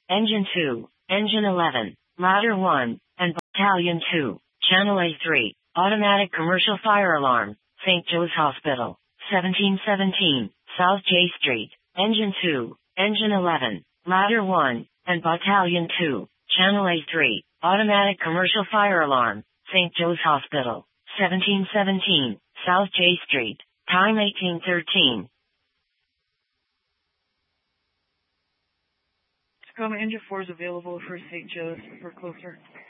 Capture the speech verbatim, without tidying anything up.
Engine two, Engine eleven, Ladder one, and Battalion two, Channel A three, Automatic Commercial Fire Alarm, Saint Joe's Hospital, seventeen seventeen, South J Street, Engine two, Engine eleven, Ladder one, and Battalion two, Channel A three, Automatic Commercial Fire Alarm, Saint Joe's Hospital, seventeen seventeen, South J Street, time eighteen thirteen. Tacoma Engine four is available for Saint Joe's for closer.